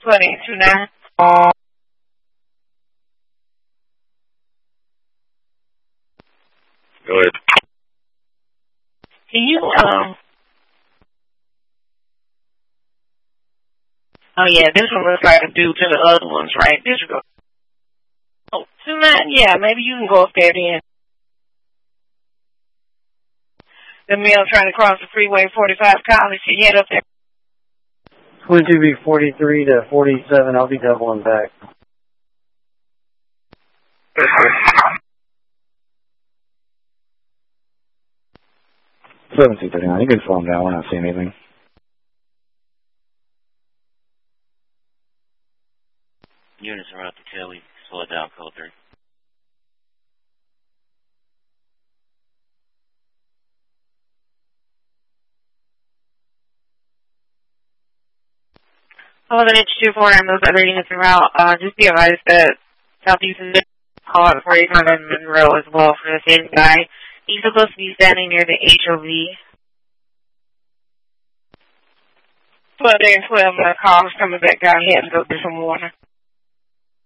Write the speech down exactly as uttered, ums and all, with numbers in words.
twenty two nine. Go ahead. Can you, um, oh yeah, this one looks like a dude to the other ones, right? This one go, oh, two nine, yeah, maybe you can go up there then. The male trying to cross the freeway, forty-five College, you head up there. twenty-two B forty-three to forty-seven, I'll be doubling back. seven two three nine, you can slow them down, we're not seeing anything. Units are out to Kelly, slow it down, code three. Oh, the H two four and those other units are out. Uh, just be advised that Southeast is call out before you come in Monroe as well for the same guy. He's supposed to be standing near the H O V. But there's twelve, my call's coming back down here and go get some water.